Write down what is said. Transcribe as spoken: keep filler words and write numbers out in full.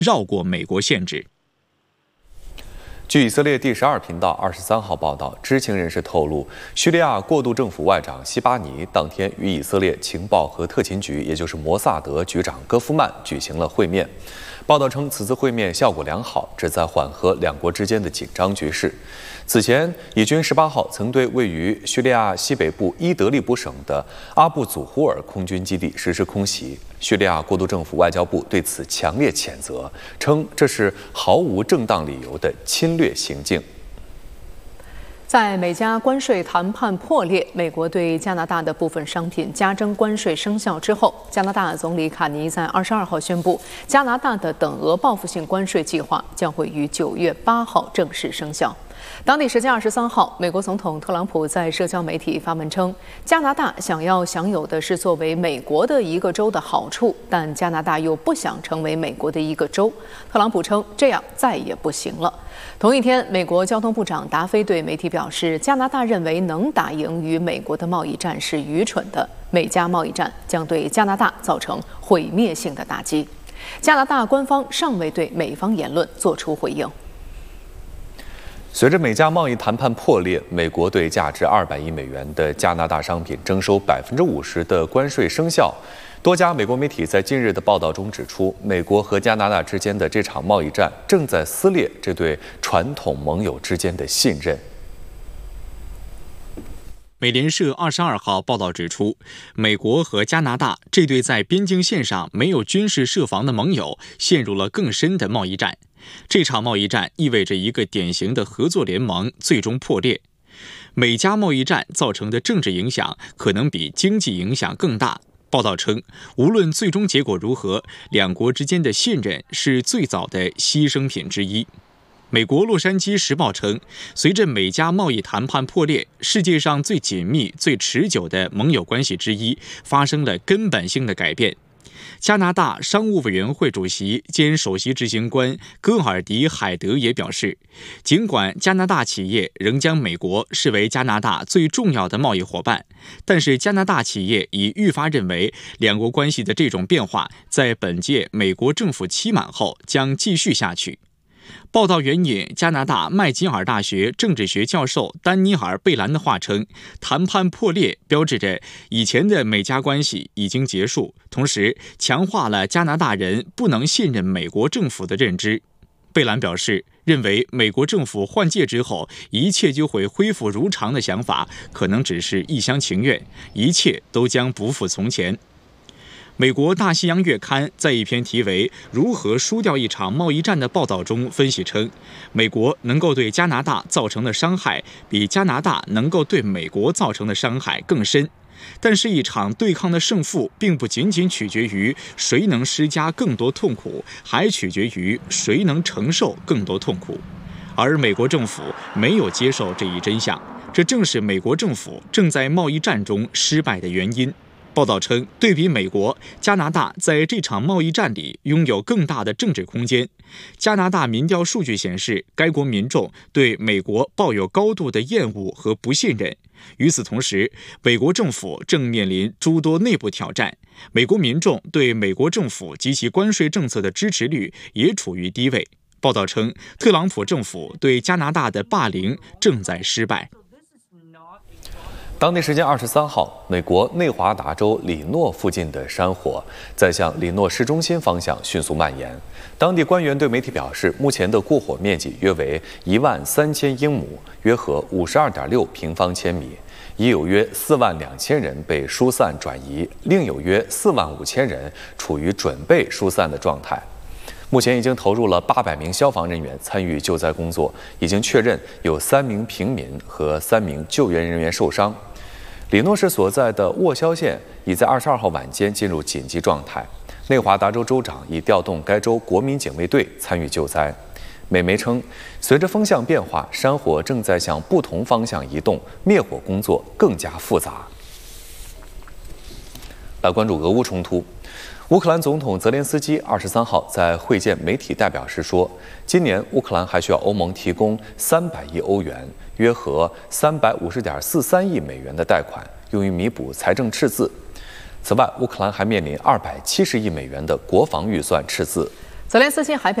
绕过美国限制。 据以色列第十二频道二十三号报道，知情人士透露，叙利亚过渡政府外长西巴尼当天与以色列情报和特勤局，也就是摩萨德局长戈夫曼举行了会面。报道称，此次会面效果良好，旨在缓和两国之间的紧张局势。此前，以军十八号曾对位于叙利亚西北部伊德利卜省的阿布祖呼尔空军基地实施空袭。叙利亚过渡政府外交部对此强烈谴责，称这是毫无正当理由的侵略行径。 在美加关税谈判破裂，美国对加拿大的部分商品加征关税生效之后，加拿大总理卡尼在二十二号宣布，加拿大的等额报复性关税计划将会于九月八号正式生效。当地时间二十三号，美国总统特朗普在社交媒体发文称，加拿大想要享有的是作为美国的一个州的好处，但加拿大又不想成为美国的一个州。特朗普称，这样再也不行了。同一天，美国交通部长达菲对媒体表示，加拿大认为能打赢与美国的贸易战是愚蠢的，美加贸易战将对加拿大造成毁灭性的打击。加拿大官方尚未对美方言论作出回应。 随着美加贸易谈判破裂，美国对价值二百亿美元的加拿大商品征收百分之五十的关税生效。多家美国媒体在近日的报道中指出，美国和加拿大之间的这场贸易战正在撕裂这对传统盟友之间的信任。 美联社二十二号报道指出，美国和加拿大这对在边境线上没有军事设防的盟友陷入了更深的贸易战。这场贸易战意味着一个典型的合作联盟最终破裂。美加贸易战造成的政治影响可能比经济影响更大。报道称，无论最终结果如何，两国之间的信任是最早的牺牲品之一。美国《洛杉矶时报》称，随着美加贸易谈判破裂，世界上最紧密、最持久的盟友关系之一发生了根本性的改变。加拿大商务委员会主席兼首席执行官戈尔迪·海德也表示，尽管加拿大企业仍将美国视为加拿大最重要的贸易伙伴，但是加拿大企业已愈发认为，两国关系的这种变化在本届美国政府期满后将继续下去。报道援引加拿大麦吉尔大学政治学教授丹尼尔·贝兰的话称，谈判破裂标志着以前的美加关系已经结束，同时强化了加拿大人不能信任美国政府的认知。贝兰表示，认为美国政府换届之后一切就会恢复如常的想法，可能只是一厢情愿，一切都将不复从前。美国大西洋月刊在一篇题为《如何输掉一场贸易战》的报道中分析称，美国能够对加拿大造成的伤害比加拿大能够对美国造成的伤害更深。但是，一场对抗的胜负并不仅仅取决于谁能施加更多痛苦，还取决于谁能承受更多痛苦。而美国政府没有接受这一真相，这正是美国政府正在贸易战中失败的原因。报道称，对比美国，加拿大在这场贸易战里拥有更大的政治空间。加拿大民调数据显示，该国民众对美国抱有高度的厌恶和不信任。与此同时，美国政府正面临诸多内部挑战，美国民众对美国政府及其关税政策的支持率也处于低位。报道称，特朗普政府对加拿大的霸凌正在失败。 当地时间二十三号，美国内华达州里诺附近的山火在向里诺市中心方向迅速蔓延。当地官员对媒体表示，目前的过火面积约为一万三千英亩，约合五十二点六平方千米，已有约四万两千人被疏散转移，另有约四万五千人处于准备疏散的状态。目前已经投入了八百名消防人员参与救灾工作，已经确认有三名平民和三名救援人员受伤。里诺市所在的沃肖县已在二十二号晚间进入紧急状态，内华达州州长已调动该州国民警卫队参与救灾。美媒称，随着风向变化，山火正在向不同方向移动，灭火工作更加复杂。来关注俄乌冲突。乌克兰总统泽连斯基二十三号在会见媒体代表时说，今年乌克兰还需要欧盟提供三百亿欧元，约合三百五十点四三亿美元的贷款，用于弥补财政赤字。此外，乌克兰还面临二百七十亿美元的国防预算赤字。 泽连斯基还表